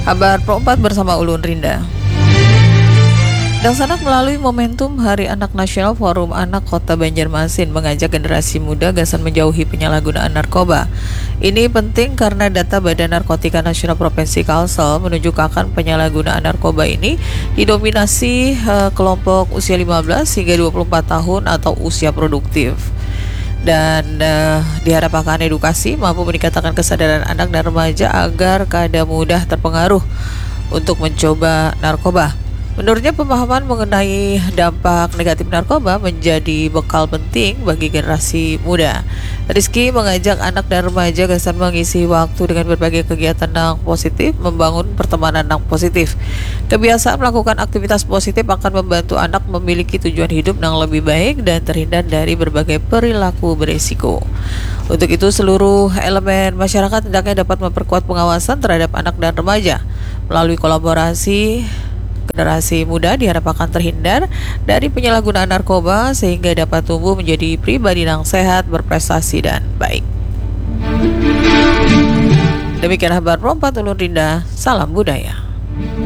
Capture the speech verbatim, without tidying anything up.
Kabar Pro empat bersama Ulun Rinda. Dan sanak melalui momentum Hari Anak Nasional, Forum Anak Kota Banjarmasin mengajak generasi muda gasan menjauhi penyalahgunaan narkoba. Ini penting karena data Badan Narkotika Nasional Provinsi Kalsel menunjukkan penyalahgunaan narkoba ini didominasi uh, kelompok usia lima belas hingga dua puluh empat tahun atau usia produktif. Dan uh, diharapkan edukasi mampu meningkatkan kesadaran anak dan remaja agar kada mudah terpengaruh untuk mencoba narkoba. Menurutnya, pemahaman mengenai dampak negatif narkoba menjadi bekal penting bagi generasi muda. Rizky mengajak anak dan remaja gasan mengisi waktu dengan berbagai kegiatan yang positif, membangun pertemanan yang positif. Kebiasaan melakukan aktivitas positif akan membantu anak memiliki tujuan hidup yang lebih baik dan terhindar dari berbagai perilaku beresiko. Untuk itu, seluruh elemen masyarakat hendaknya dapat memperkuat pengawasan terhadap anak dan remaja melalui kolaborasi. Generasi muda diharapkan terhindar dari penyalahgunaan narkoba sehingga dapat tumbuh menjadi pribadi yang sehat, berprestasi, dan baik. Demikian kabar Pro empat Ulun Rinda, salam budaya.